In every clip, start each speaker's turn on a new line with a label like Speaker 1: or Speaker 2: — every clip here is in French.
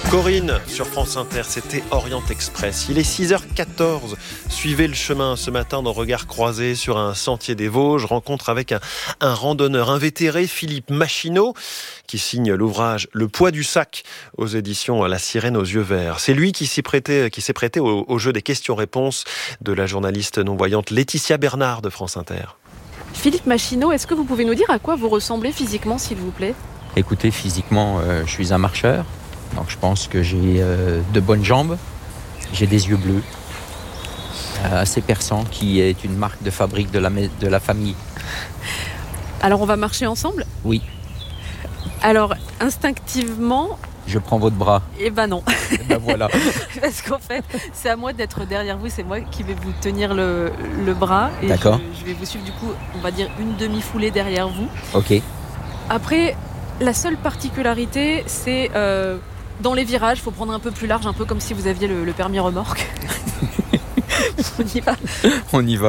Speaker 1: Corinne sur France Inter, c'était Orient Express. Il est 6h14. Suivez le chemin ce matin dans Regard croisé sur un sentier des Vosges. Rencontre avec un randonneur invétéré, Philippe Machineau, qui signe l'ouvrage Le poids du sac aux éditions La Sirène aux yeux verts. C'est lui qui s'est prêté au jeu des questions-réponses de la journaliste non-voyante Laetitia Bernard de France Inter.
Speaker 2: Philippe Machineau, est-ce que vous pouvez nous dire à quoi vous ressemblez physiquement, s'il vous plaît ?
Speaker 3: Écoutez, physiquement, je suis un marcheur. Donc je pense que j'ai de bonnes jambes, j'ai des yeux bleus, assez perçants, qui est une marque de fabrique de la famille.
Speaker 2: Alors on va marcher ensemble ?
Speaker 3: Oui.
Speaker 2: Alors instinctivement...
Speaker 3: Je prends votre bras.
Speaker 2: Eh ben non.
Speaker 3: Et ben voilà.
Speaker 2: Parce qu'en fait, c'est à moi d'être derrière vous, c'est moi qui vais vous tenir le bras. Et
Speaker 3: d'accord.
Speaker 2: Je vais vous suivre du coup, on va dire une demi-foulée derrière vous.
Speaker 3: Ok.
Speaker 2: Après, la seule particularité, c'est... dans les virages, il faut prendre un peu plus large, un peu comme si vous aviez le permis remorque. On y va.
Speaker 3: On y va.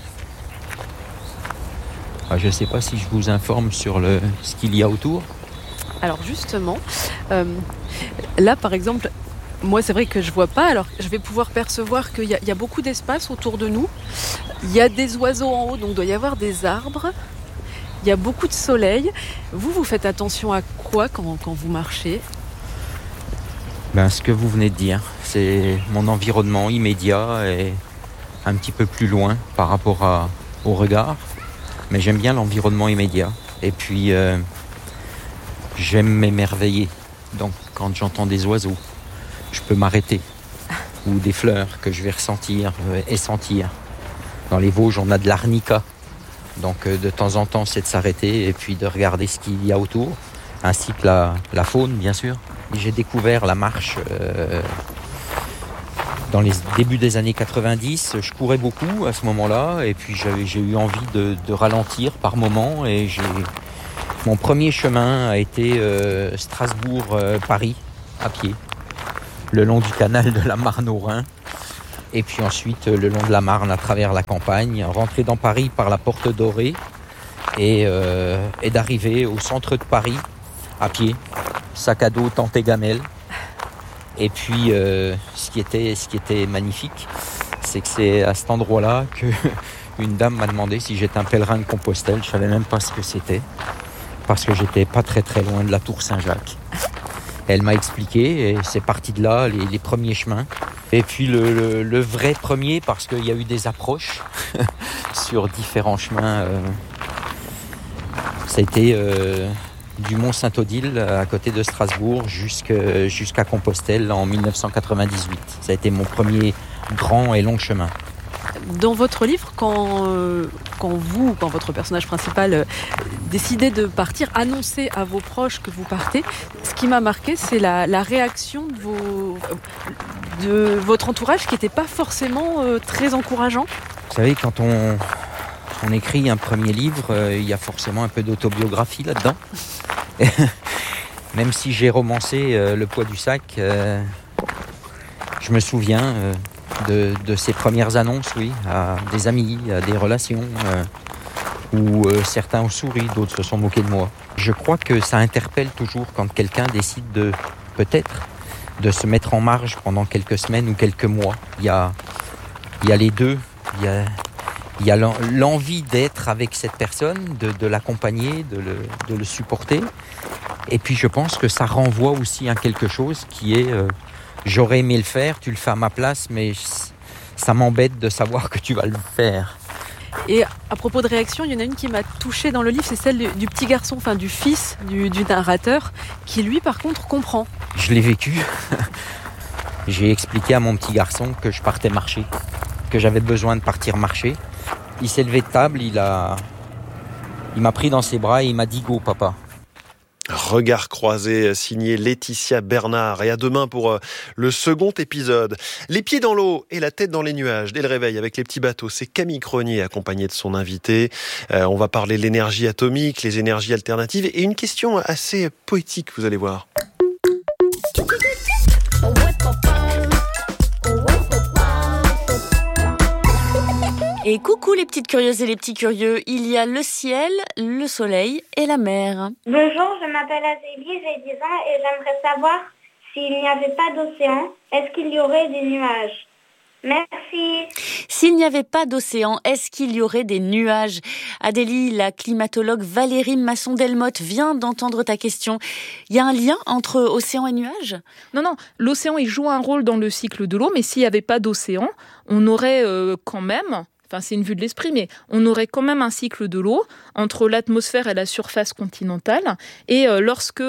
Speaker 3: Je ne sais pas si je vous informe sur ce qu'il y a autour.
Speaker 2: Alors justement, là par exemple, moi c'est vrai que je vois pas, alors je vais pouvoir percevoir qu'il y a beaucoup d'espace autour de nous. Il y a des oiseaux en haut, donc il doit y avoir des arbres. Il y a beaucoup de soleil. Vous faites attention à quoi quand vous marchez ?
Speaker 3: Ce que vous venez de dire, c'est mon environnement immédiat et un petit peu plus loin par rapport au regard. Mais j'aime bien l'environnement immédiat. Et puis, j'aime m'émerveiller. Donc, quand j'entends des oiseaux, je peux m'arrêter. Ou des fleurs que je vais ressentir et sentir. Dans les Vosges, on a de l'arnica. Donc, de temps en temps, c'est de s'arrêter et puis de regarder ce qu'il y a autour. Ainsi que la faune, bien sûr. J'ai découvert la marche dans les débuts des années 90. Je courais beaucoup à ce moment-là et puis j'ai eu envie de ralentir par moments. Et mon premier chemin a été Strasbourg-Paris à pied, le long du canal de la Marne au Rhin. Et puis ensuite le long de la Marne à travers la campagne, rentrer dans Paris par la Porte Dorée et d'arriver au centre de Paris à pied. Sac à dos, tente et gamelle. Et puis, ce qui était magnifique, c'est que c'est à cet endroit-là que une dame m'a demandé si j'étais un pèlerin de Compostelle. Je savais même pas ce que c'était, parce que j'étais pas très très loin de la Tour Saint-Jacques. Elle m'a expliqué et c'est parti de là, les premiers chemins. Et puis le vrai premier, parce qu'il y a eu des approches sur différents chemins. Ça a été... du Mont Saint-Odile à côté de Strasbourg jusqu'à Compostelle en 1998. Ça a été mon premier grand et long chemin.
Speaker 2: Dans votre livre, quand votre personnage principal décidait de partir, annonçait à vos proches que vous partez, ce qui m'a marqué, c'est la réaction de votre entourage qui n'était pas forcément très encourageant.
Speaker 3: Vous savez, quand on écrit un premier livre, il y a forcément un peu d'autobiographie là-dedans. Même si j'ai romancé Le poids du sac, je me souviens de ces premières annonces, oui, à des amis, à des relations, où certains ont souri, d'autres se sont moqués de moi. Je crois que ça interpelle toujours quand quelqu'un décide peut-être de se mettre en marge pendant quelques semaines ou quelques mois. Il y a les deux, il y a l'envie d'être avec cette personne, de l'accompagner, de le supporter. Et puis je pense que ça renvoie aussi à quelque chose qui est j'aurais aimé le faire, tu le fais à ma place, mais ça m'embête de savoir que tu vas le faire.
Speaker 2: Et à propos de réaction, il y en a une qui m'a touchée dans le livre, c'est celle du petit garçon, enfin du fils du narrateur, qui lui par contre comprend.
Speaker 3: Je l'ai vécu. J'ai expliqué à mon petit garçon que je partais marcher, que j'avais besoin de partir marcher. Il s'est levé de table, il m'a pris dans ses bras et il m'a dit « Go, papa ».
Speaker 1: Regard croisé, signé Laetitia Bernard. Et à demain pour le second épisode. Les pieds dans l'eau et la tête dans les nuages. Dès le réveil avec les petits bateaux, c'est Camille Cronier accompagné de son invité. On va parler de l'énergie atomique, les énergies alternatives et une question assez poétique, vous allez voir.
Speaker 4: Et coucou les petites curieuses et les petits curieux, il y a le ciel, le soleil et la mer.
Speaker 5: Bonjour, je m'appelle Azélie, j'ai 10 ans et j'aimerais savoir s'il n'y avait pas d'océan, est-ce qu'il y aurait des nuages ? Merci.
Speaker 4: S'il n'y avait pas d'océan, est-ce qu'il y aurait des nuages ? Adélie, la climatologue Valérie Masson-Delmotte vient d'entendre ta question. Il y a un lien entre océan et nuages ?
Speaker 6: Non, l'océan il joue un rôle dans le cycle de l'eau, mais s'il n'y avait pas d'océan, on aurait quand même... Enfin, c'est une vue de l'esprit, mais on aurait quand même un cycle de l'eau entre l'atmosphère et la surface continentale. Et lorsque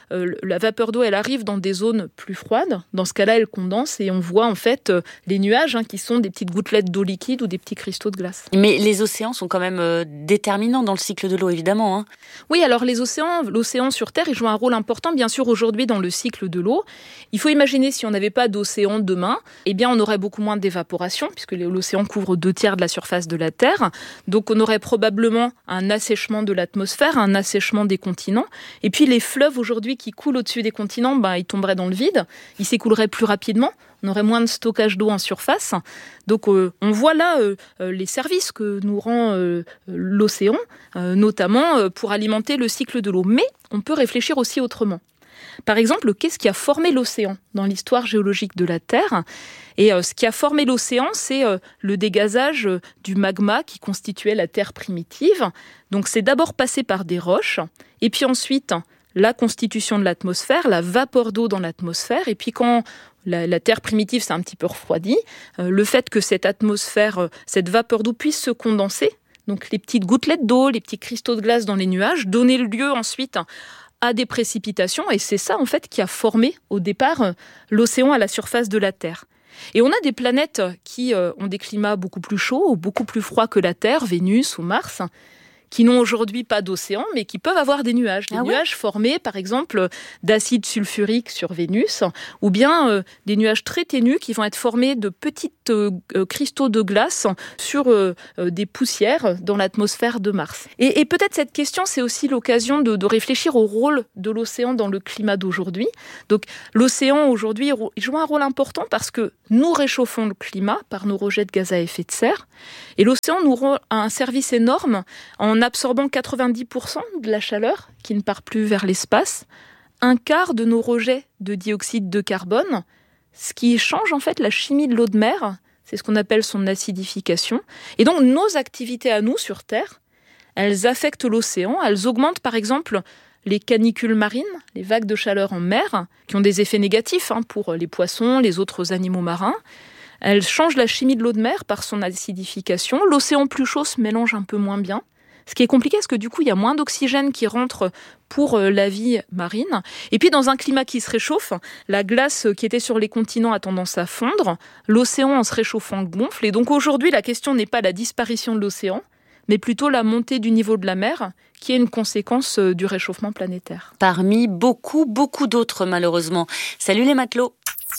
Speaker 6: la vapeur d'eau elle arrive dans des zones plus froides, dans ce cas-là, elle condense et on voit en fait les nuages qui sont des petites gouttelettes d'eau liquide ou des petits cristaux de glace.
Speaker 4: Mais les océans sont quand même déterminants dans le cycle de l'eau, évidemment.
Speaker 6: Oui, alors l'océan sur Terre, il joue un rôle important, bien sûr, aujourd'hui dans le cycle de l'eau. Il faut imaginer si on n'avait pas d'océan demain, eh bien, on aurait beaucoup moins d'évaporation, puisque l'océan couvre 2/3 de la surface de la Terre. Donc, on aurait probablement un assèchement de l'atmosphère, un assèchement des continents. Et puis, les fleuves aujourd'hui qui coulent au-dessus des continents, ils tomberaient dans le vide. Ils s'écouleraient plus rapidement. On aurait moins de stockage d'eau en surface. Donc, on voit là les services que nous rend l'océan, notamment pour alimenter le cycle de l'eau. Mais on peut réfléchir aussi autrement. Par exemple, qu'est-ce qui a formé l'océan dans l'histoire géologique de la Terre ? Et ce qui a formé l'océan, c'est le dégazage du magma qui constituait la Terre primitive. Donc c'est d'abord passé par des roches, et puis ensuite la constitution de l'atmosphère, la vapeur d'eau dans l'atmosphère, et puis quand la Terre primitive s'est un petit peu refroidie, le fait que cette atmosphère, cette vapeur d'eau puisse se condenser, donc les petites gouttelettes d'eau, les petits cristaux de glace dans les nuages, donner lieu ensuite à des précipitations, et c'est ça en fait qui a formé au départ l'océan à la surface de la Terre. Et on a des planètes qui ont des climats beaucoup plus chauds ou beaucoup plus froids que la Terre, Vénus ou Mars, qui n'ont aujourd'hui pas d'océan, mais qui peuvent avoir des nuages. Des nuages formés, par exemple, d'acide sulfurique sur Vénus, ou bien des nuages très ténus qui vont être formés de petits cristaux de glace sur des poussières dans l'atmosphère de Mars. Et peut-être cette question, c'est aussi l'occasion de réfléchir au rôle de l'océan dans le climat d'aujourd'hui. Donc l'océan, aujourd'hui, il joue un rôle important parce que nous réchauffons le climat par nos rejets de gaz à effet de serre. Et l'océan nous rend un service énorme en absorbant 90% de la chaleur qui ne part plus vers l'espace, un quart de nos rejets de dioxyde de carbone, ce qui change en fait la chimie de l'eau de mer, c'est ce qu'on appelle son acidification. Et donc nos activités à nous sur Terre, elles affectent l'océan, elles augmentent par exemple les canicules marines, les vagues de chaleur en mer, qui ont des effets négatifs pour les poissons, les autres animaux marins. Elles changent la chimie de l'eau de mer par son acidification. L'océan plus chaud se mélange un peu moins bien. Ce qui est compliqué, parce que du coup, il y a moins d'oxygène qui rentre pour la vie marine. Et puis, dans un climat qui se réchauffe, la glace qui était sur les continents a tendance à fondre. L'océan, en se réchauffant, gonfle. Et donc, aujourd'hui, la question n'est pas la disparition de l'océan, mais plutôt la montée du niveau de la mer, qui est une conséquence du réchauffement planétaire.
Speaker 4: Parmi beaucoup d'autres, malheureusement. Salut les matelots.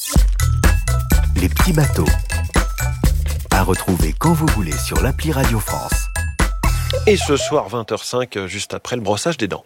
Speaker 7: Les petits bateaux. À retrouver quand vous voulez sur l'appli Radio France.
Speaker 1: Et ce soir, 20h05, juste après le brossage des dents.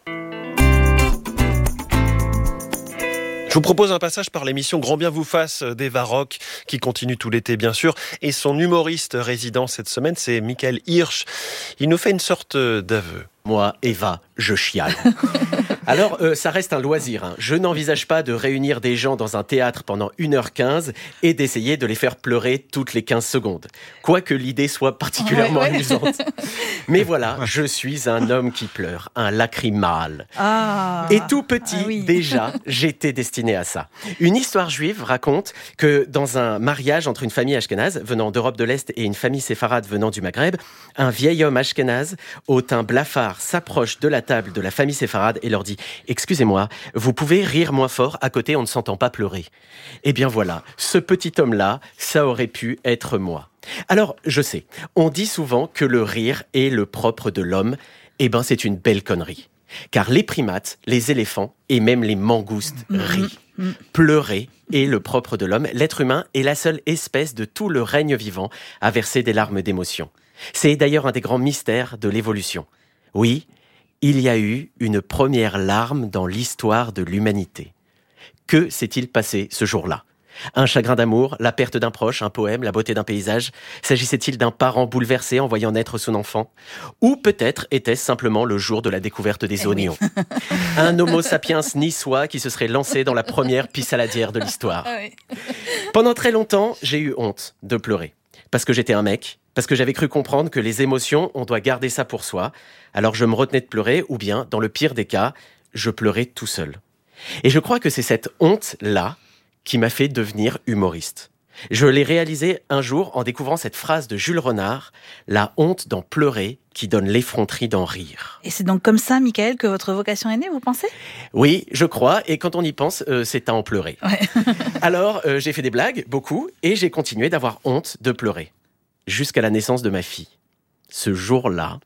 Speaker 1: Je vous propose un passage par l'émission Grand bien vous fasse d'Eva Rock, qui continue tout l'été bien sûr, et son humoriste résident cette semaine, c'est Michael Hirsch. Il nous fait une sorte d'aveu.
Speaker 8: Moi, Eva, je chiale. Alors, ça reste un loisir. Je n'envisage pas de réunir des gens dans un théâtre pendant 1h15 et d'essayer de les faire pleurer toutes les 15 secondes. Quoique l'idée soit particulièrement amusante. Mais voilà, je suis un homme qui pleure, un lacrymal. Et tout petit, déjà, j'étais destiné à ça. Une histoire juive raconte que dans un mariage entre une famille ashkénaze venant d'Europe de l'Est et une famille séfarade venant du Maghreb, un vieil homme ashkénaze au teint blafard s'approche de la table de la famille séfarade et leur dit « Excusez-moi, vous pouvez rire moins fort, à côté on ne s'entend pas pleurer. » Eh bien voilà, ce petit homme-là, ça aurait pu être moi. Alors, je sais, on dit souvent que le rire est le propre de l'homme. Eh ben c'est une belle connerie. Car les primates, les éléphants et même les mangoustes rient. Pleurer est le propre de l'homme. L'être humain est la seule espèce de tout le règne vivant à verser des larmes d'émotion. C'est d'ailleurs un des grands mystères de l'évolution. Oui, il y a eu une première larme dans l'histoire de l'humanité. Que s'est-il passé ce jour-là ? Un chagrin d'amour, la perte d'un proche, un poème, la beauté d'un paysage? S'agissait-il d'un parent bouleversé en voyant naître son enfant? Ou peut-être était-ce simplement le jour de la découverte des oignons? Un homo sapiens niçois qui se serait lancé dans la première pissaladière de l'histoire. Pendant très longtemps, j'ai eu honte de pleurer. Parce que j'étais un mec, parce que j'avais cru comprendre que les émotions, on doit garder ça pour soi. Alors je me retenais de pleurer, ou bien, dans le pire des cas, je pleurais tout seul. Et je crois que c'est cette honte-là qui m'a fait devenir humoriste. Je l'ai réalisé un jour en découvrant cette phrase de Jules Renard, « La honte d'en pleurer qui donne l'effronterie d'en rire ».
Speaker 9: Et c'est donc comme ça, Michael, que votre vocation est née, vous pensez ?
Speaker 8: Oui, je crois, et quand on y pense, c'est à en pleurer. Ouais. Alors, j'ai fait des blagues, beaucoup, et j'ai continué d'avoir honte de pleurer. Jusqu'à la naissance de ma fille. Ce jour-là,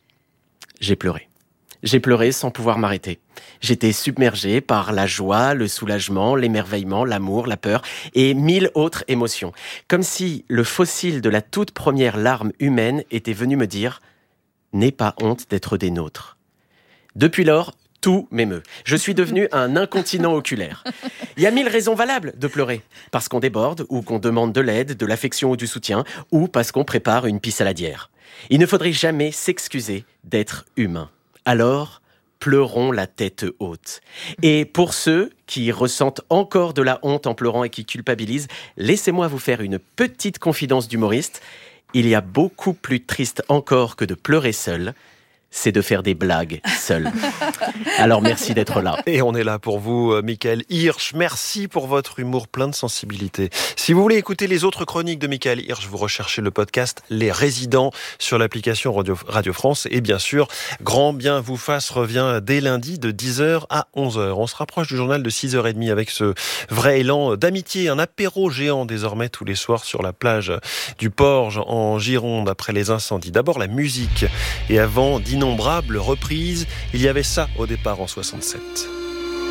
Speaker 8: j'ai pleuré. J'ai pleuré sans pouvoir m'arrêter. J'étais submergé par la joie, le soulagement, l'émerveillement, l'amour, la peur et 1000 autres émotions. Comme si le fossile de la toute première larme humaine était venu me dire « N'aie pas honte d'être des nôtres ». Depuis lors, tout m'émeut. Je suis devenu un incontinent oculaire. Il y a 1000 raisons valables de pleurer. Parce qu'on déborde, ou qu'on demande de l'aide, de l'affection ou du soutien, ou parce qu'on prépare une pissaladière. Il ne faudrait jamais s'excuser d'être humain. Alors, pleurons la tête haute. Et pour ceux qui ressentent encore de la honte en pleurant et qui culpabilisent, laissez-moi vous faire une petite confidence d'humoriste. Il y a beaucoup plus triste encore que de pleurer seul, c'est de faire des blagues seul. Alors merci d'être là.
Speaker 1: Et on est là pour vous, Michael Hirsch. Merci pour votre humour plein de sensibilité. Si vous voulez écouter les autres chroniques de Michael Hirsch, vous recherchez le podcast Les Résidents sur l'application Radio France. Et bien sûr, Grand Bien vous fasse revient dès lundi de 10h à 11h. On se rapproche du journal de 6h30 avec ce vrai élan d'amitié. Un apéro géant désormais tous les soirs sur la plage du Porge en Gironde après les incendies. D'abord la musique et avant d'innombrables reprises, il y avait ça au départ en 67.